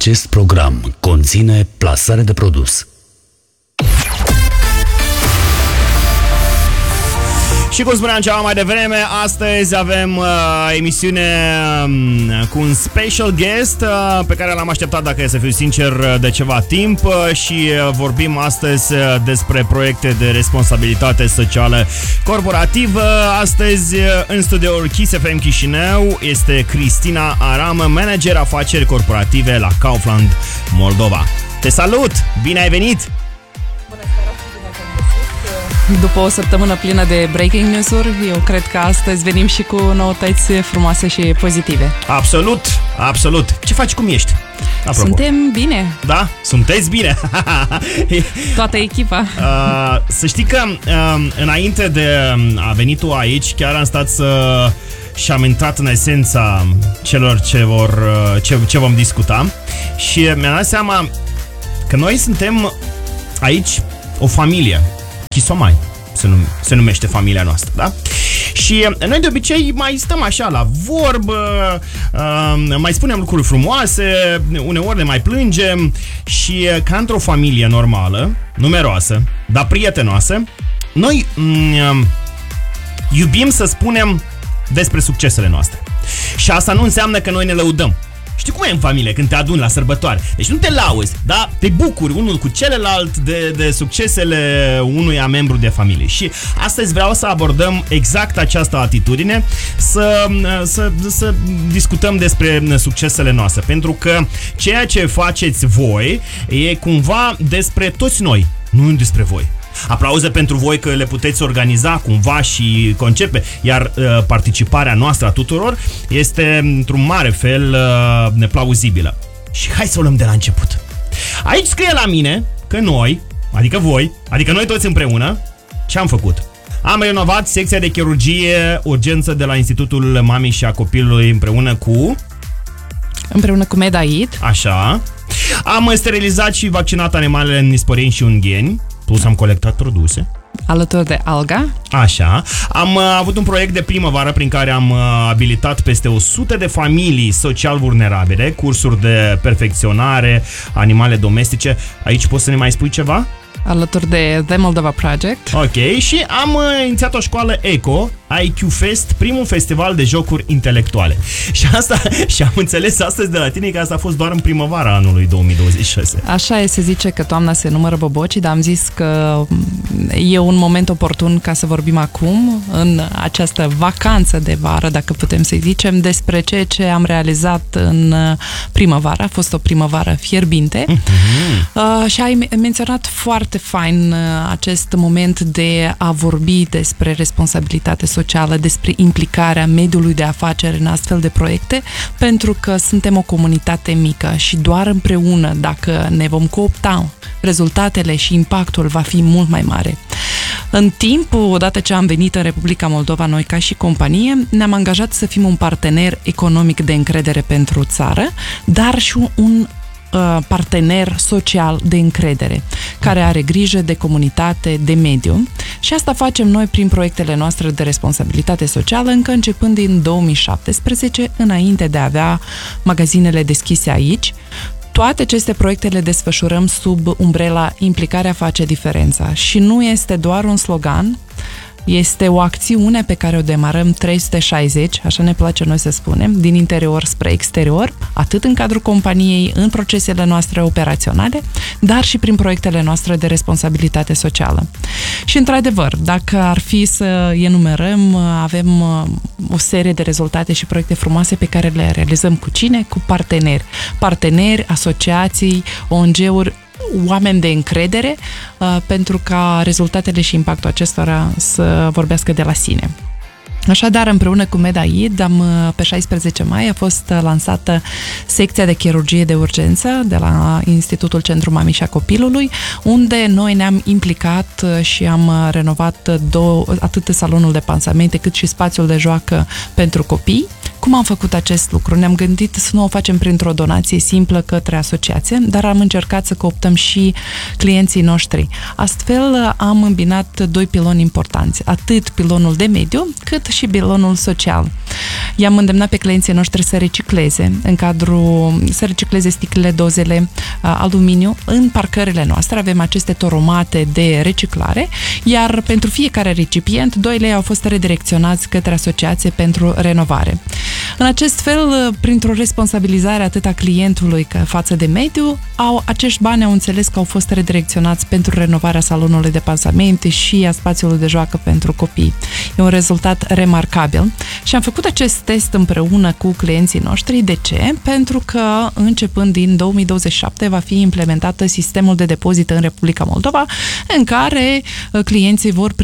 Acest program conține plasare de produs. Și cum spuneam ceva mai devreme, astăzi avem emisiune cu un special guest pe care l-am așteptat, dacă e să fiu sincer, de ceva timp și vorbim astăzi despre proiecte de responsabilitate socială corporativă. Astăzi în studioul Kiss FM Chișinău este Cristina Aramă, manager afaceri corporative la Kaufland Moldova. Te salut! Bine ai venit! După o săptămână plină de breaking news-uri, eu cred că astăzi venim și cu noutăți frumoase și pozitive. Absolut, absolut. Ce faci, cum ești? Apropo. Suntem bine. Da? Sunteți bine. Toată echipa. Să știi că înainte de a venit tu aici, chiar am stat și am intrat în esența celor ce vom discuta și mi-am dat seama că noi suntem aici o familie. Chisomai se numește familia noastră, da? Și noi de obicei mai stăm așa la vorbă, mai spunem lucruri frumoase, uneori ne mai plângem și ca într-o familie normală, numeroasă, dar prietenoasă, noi iubim să spunem despre succesele noastre. Și asta nu înseamnă că noi ne lăudăm. Știi cum e în familie când te aduni la sărbătoare? Deci nu te lauzi, dar te bucuri unul cu celălalt de succesele unuia membru de familie. Și astăzi vreau să abordăm exact această atitudine, să discutăm despre succesele noastre. Pentru că ceea ce faceți voi e cumva despre toți noi, nu despre voi. Aplauze pentru voi că le puteți organiza cumva și concepe, iar participarea noastră a tuturor este într-un mare fel neplauzibilă. Și hai să o luăm de la început. Aici scrie la mine că noi, adică voi, adică noi toți împreună, ce am făcut? Am renovat secția de chirurgie urgență de la Institutul Mamei și a Copilului împreună cu Medaid. Așa. Am sterilizat și vaccinat animalele în nisporeni și ungheni. Plus am colectat produse alături de Alga. Așa. Am avut un proiect de primăvară prin care am abilitat peste 100 de familii social vulnerabile, cursuri de perfecționare, animale domestice. Aici poți să ne mai spui ceva? Alături de The Moldova Project. Ok, și am inițiat o școală ECO, IQ Fest, primul festival de jocuri intelectuale. Și am înțeles astăzi de la tine că asta a fost doar în primăvara anului 2026. Așa e, se zice că toamna se numără bobocii, dar am zis că e un moment oportun ca să vorbim acum, în această vacanță de vară, dacă putem să zicem, despre ceea ce am realizat în primăvară. A fost o primăvară fierbinte. Și ai menționat foarte fain acest moment de a vorbi despre responsabilitate socială, despre implicarea mediului de afaceri în astfel de proiecte, pentru că suntem o comunitate mică și doar împreună, dacă ne vom coopta, rezultatele și impactul va fi mult mai mare. În timp, odată ce am venit în Republica Moldova, noi ca și companie, ne-am angajat să fim un partener economic de încredere pentru țară, dar și un partener social de încredere, care are grijă de comunitate, de mediu, și asta facem noi prin proiectele noastre de responsabilitate socială încă începând din 2017, înainte de a avea magazinele deschise aici. Toate aceste proiecte le desfășurăm sub umbrela Implicarea face diferența și nu este doar un slogan, este o acțiune pe care o demarăm 360, așa ne place noi să spunem, din interior spre exterior, atât în cadrul companiei, în procesele noastre operaționale, dar și prin proiectele noastre de responsabilitate socială. Și într-adevăr, dacă ar fi să enumerăm, avem o serie de rezultate și proiecte frumoase pe care le realizăm cu cine? Cu parteneri. Parteneri, asociații, ONG-uri, oameni de încredere, pentru ca rezultatele și impactul acestora să vorbească de la sine. Așadar, împreună cu Medaid, pe 16 mai a fost lansată secția de chirurgie de urgență de la Institutul Centru Mamei și a Copilului, unde noi ne-am implicat și am renovat atât salonul de pansamente cât și spațiul de joacă pentru copii, Cum am făcut acest lucru? Ne-am gândit să nu o facem printr-o donație simplă către asociație, dar am încercat să cooptăm și clienții noștri. Astfel am îmbinat 2 piloni importanți, atât pilonul de mediu, cât și pilonul social. I-am îndemnat pe clienții noștri să recicleze să recicleze sticlele, dozele, aluminiu. În parcările noastre avem aceste toromate de reciclare, iar pentru fiecare recipient 2 lei au fost redirecționați către asociație pentru renovare. În acest fel, printr-o responsabilizare atât a clientului față de mediu, acești bani au înțeles că au fost redirecționați pentru renovarea salonului de pansamente și a spațiului de joacă pentru copii. E un rezultat remarcabil și am făcut acest test împreună cu clienții noștri. De ce? Pentru că începând din 2027 va fi implementată sistemul de depozit în Republica Moldova, în care clienții vor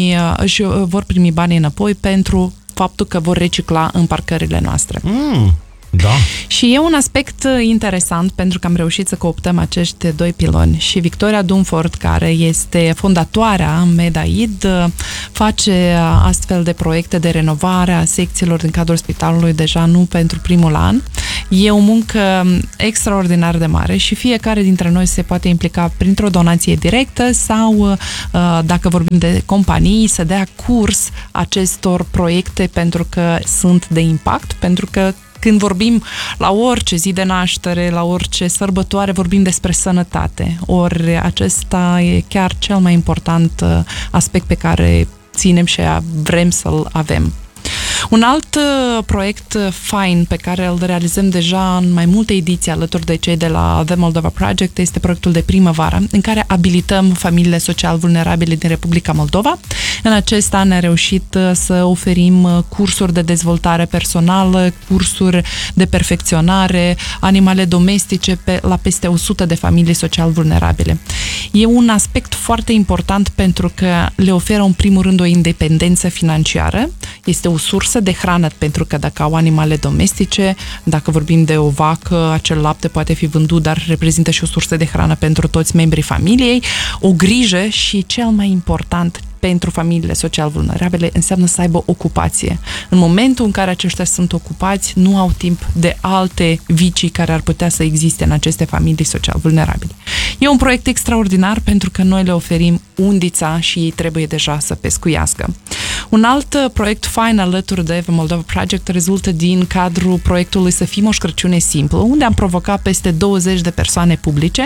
primi banii înapoi pentru faptul că vor recicla în parcările noastre. Da. Și e un aspect interesant pentru că am reușit să cooptăm acești 2 piloni și Victoria Dunford, care este fondatoarea MedAid, face astfel de proiecte de renovare a secțiilor din cadrul spitalului deja nu pentru primul an. E o muncă extraordinar de mare și fiecare dintre noi se poate implica printr-o donație directă sau, dacă vorbim de companii, să dea curs acestor proiecte pentru că sunt de impact, pentru că când vorbim la orice zi de naștere, la orice sărbătoare, vorbim despre sănătate. Ori acesta e chiar cel mai important aspect pe care ținem și vrem să-l avem. Un alt proiect fain pe care îl realizăm deja în mai multe ediții alături de cei de la The Moldova Project este proiectul de primăvară, în care abilităm familiile social vulnerabile din Republica Moldova. În acest an ne-a reușit să oferim cursuri de dezvoltare personală, cursuri de perfecționare, animale domestice la peste 100 de familii social vulnerabile. E un aspect foarte important pentru că le oferă în primul rând o independență financiară, este o sursă de hrană, pentru că dacă au animale domestice, dacă vorbim de o vacă, acel lapte poate fi vândut, dar reprezintă și o sursă de hrană pentru toți membrii familiei, o grijă și, cel mai important, pentru familiile social vulnerabile înseamnă să aibă ocupație. În momentul în care aceștia sunt ocupați, nu au timp de alte vicii care ar putea să existe în aceste familii social vulnerabile. E un proiect extraordinar pentru că noi le oferim undița și ei trebuie deja să pescuiască. Un alt proiect fain alături de The Moldova Project rezultă din cadrul proiectului Să fii Moș Crăciune Simplu, unde am provocat peste 20 de persoane publice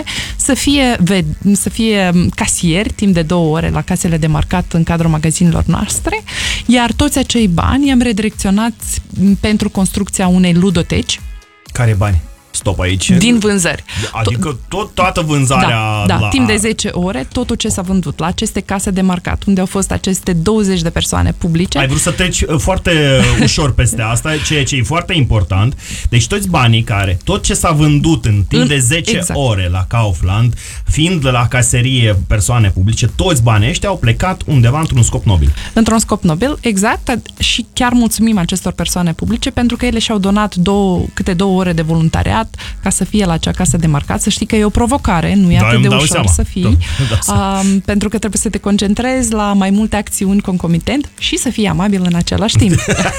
să fie casieri timp de 2 ore la casele de marcat în cadrul magazinelor noastre, iar toți acei bani i-am redirecționat pentru construcția unei ludoteci. Care bani? Stop aici. Din vânzări. Adică toată vânzarea... Da, timp de 10 ore, totul ce s-a vândut la aceste case de marcat, unde au fost aceste 20 de persoane publice. Ai vrut să treci foarte ușor peste asta, ceea ce e foarte important. Deci toți banii tot ce s-a vândut în timp de 10 ore la Kaufland, fiind la caserie persoane publice, toți banii ăștia au plecat undeva într-un scop nobil. Într-un scop nobil, exact, și chiar mulțumim acestor persoane publice pentru că ele și-au donat câte 2 ore de voluntariat ca să fie la acea casă de marcat. Să știi că e o provocare, nu e atât de ușor să fii, pentru că trebuie să te concentrezi la mai multe acțiuni concomitent și să fii amabil în același timp.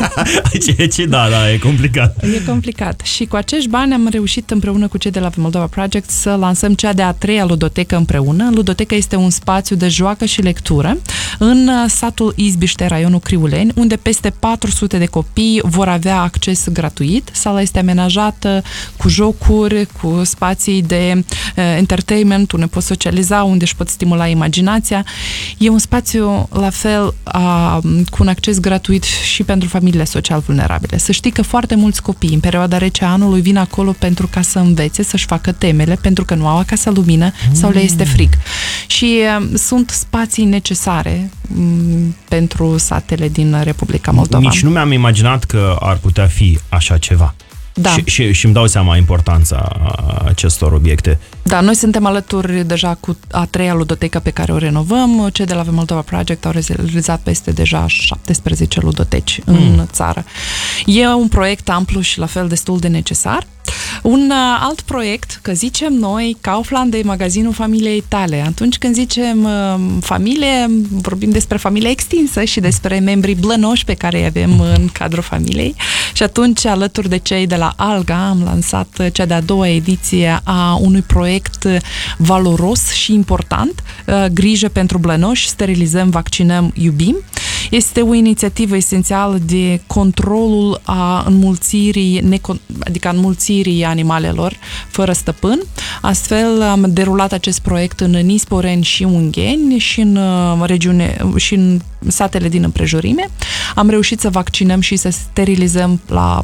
Da, e complicat. E complicat. Și cu acești bani am reușit împreună cu cei de la Moldova Project să lansăm cea de-a 3-a ludotecă împreună. Ludoteca este un spațiu de joacă și lectură în satul Izbiște, raionul Criuleni, unde peste 400 de copii vor avea acces gratuit. Sala este amenajată cu jocuri, cu spații de entertainment, unde poți socializa, unde își pot stimula imaginația. E un spațiu la fel cu un acces gratuit și pentru familiile social vulnerabile. Să știi că foarte mulți copii în perioada rece a anului vin acolo pentru ca să învețe, să-și facă temele, pentru că nu au acasă lumină sau le este frig. Și sunt spații necesare pentru satele din Republica Moldova. Nici nu mi-am imaginat că ar putea fi așa ceva. Da. Și îmi dau seama importanța acestor obiecte. Da, noi suntem alături deja cu a 3-a ludotecă pe care o renovăm. Cei de la The Moldova Project au realizat peste deja 17 ludoteci în țară. E un proiect amplu și la fel destul de necesar. Un alt proiect, că zicem noi, Kaufland e magazinul familiei tale. Atunci când zicem familie, vorbim despre familia extinsă și despre membrii blănoși pe care îi avem în cadrul familiei. Și atunci, alături de cei de la Alga, am lansat cea de-a doua ediție a unui proiect valoros și important, Grijă pentru blănoși, sterilizăm, vaccinăm, iubim. Este o inițiativă esențială de controlul a înmulțirii, adică a înmulțirii animalelor fără stăpân. Astfel am derulat acest proiect în Nisporeni și Ungheni și în regiune și în satele din împrejurime. Am reușit să vaccinăm și să sterilizăm la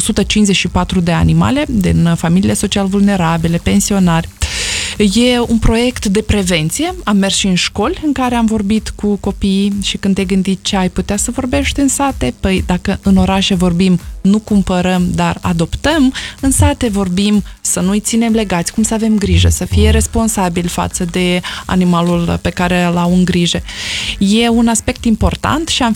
154 de animale din familiile social vulnerabile, pensionari. E un proiect de prevenție. Am mers și în școli în care am vorbit cu copiii și când te gândi ce ai putea să vorbești în sate, păi dacă în orașe vorbim nu cumpărăm, dar adoptăm, în sate vorbim să nu-i ținem legați, cum să avem grijă, să fie responsabil față de animalul pe care îl au în grijă. E un aspect important și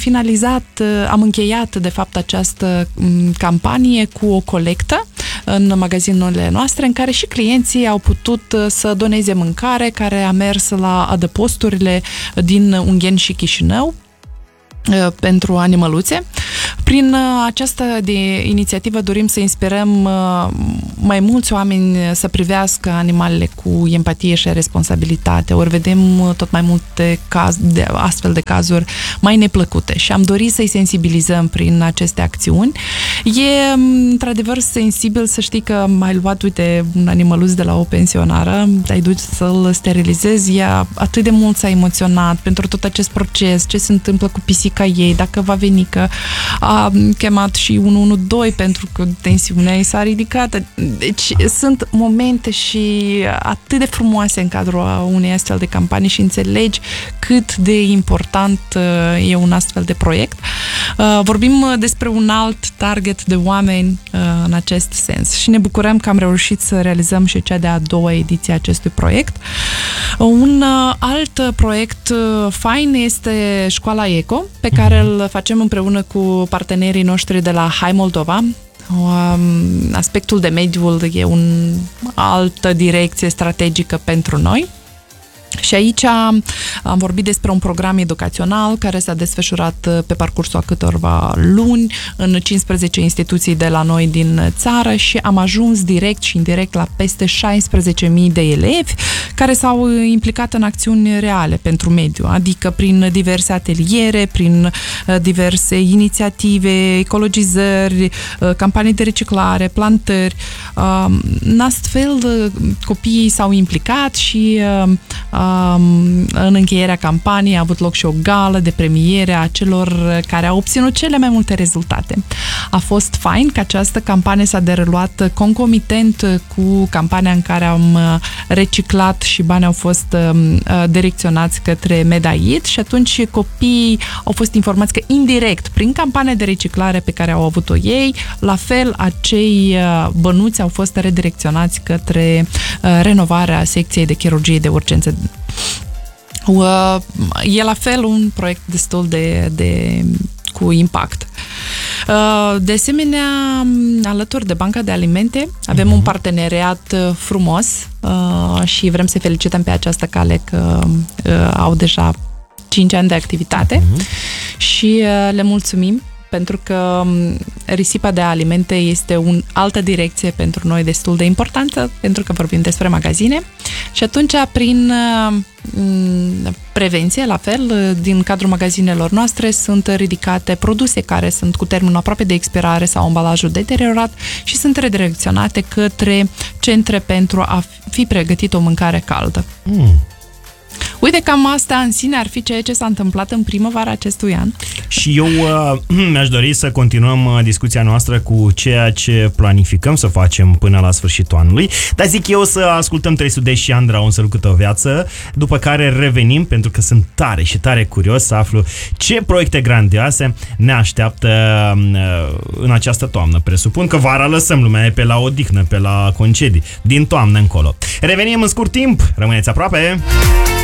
am încheiat de fapt această campanie cu o colectă în magazinurile noastre în care și clienții au putut să doneze mâncare care a mers la adăposturile din Ungheni și Chișinău pentru animăluțe. Prin această inițiativă dorim să inspirăm mai mulți oameni să privească animalele cu empatie și responsabilitate. Ori vedem tot mai multe astfel de cazuri mai neplăcute și am dorit să-i sensibilizăm prin aceste acțiuni. E într-adevăr sensibil să știi că ai luat, uite, un animăluț de la o pensionară, ai dus să-l sterilizezi, ea atât de mult s-a emoționat pentru tot acest proces, ce se întâmplă cu pisica ei, dacă va veni, că a chemat și 112 pentru că tensiunea ei s-a ridicat. Deci sunt momente și atât de frumoase în cadrul unei astfel de campanii și înțelegi cât de important e un astfel de proiect. Vorbim despre un alt target de oameni în acest sens și ne bucurăm că am reușit să realizăm și cea de-a doua ediție a acestui proiect. Un alt proiect fain este Școala Eco, pe care îl facem împreună cu partenerii noștri de la Hai Moldova. Aspectul de mediu e o altă direcție strategică pentru noi. Și aici am vorbit despre un program educațional care s-a desfășurat pe parcursul a câtorva luni în 15 instituții de la noi din țară și am ajuns direct și indirect la peste 16.000 de elevi care s-au implicat în acțiuni reale pentru mediu, adică prin diverse ateliere, prin diverse inițiative, ecologizări, campanii de reciclare, plantări. În astfel, copiii s-au implicat și în încheierea campaniei a avut loc și o gală de premiere a celor care au obținut cele mai multe rezultate. A fost fain că această campanie s-a derulat concomitent cu campania în care am reciclat și banii au fost direcționați către Medait și atunci copiii au fost informați că indirect, prin campania de reciclare pe care au avut-o ei, la fel acei bănuți au fost redirecționați către renovarea secției de chirurgie de urgență. E la fel un proiect destul de cu impact. De asemenea, alături de Banca de Alimente avem un parteneriat frumos și vrem să felicităm pe această cale că au deja 5 ani de activitate și le mulțumim pentru că risipa de alimente este o altă direcție pentru noi destul de importantă, pentru că vorbim despre magazine și atunci prin prevenție, la fel, din cadrul magazinelor noastre sunt ridicate produse care sunt cu termenul aproape de expirare sau ambalajul deteriorat și sunt redirecționate către centre pentru a fi pregătit o mâncare caldă. Uite, cam asta în sine ar fi ceea ce s-a întâmplat în primăvara acestui an. Și eu mi-aș dori să continuăm discuția noastră cu ceea ce planificăm să facem până la sfârșitul anului. Dar zic eu să ascultăm 300 și Andra, Un sărut câte o viață, după care revenim, pentru că sunt tare și tare curios să aflu ce proiecte grandioase ne așteaptă în această toamnă. Presupun că vara lăsăm lumea pe la odihnă, pe la concedii, din toamnă încolo. Revenim în scurt timp, rămâneți aproape!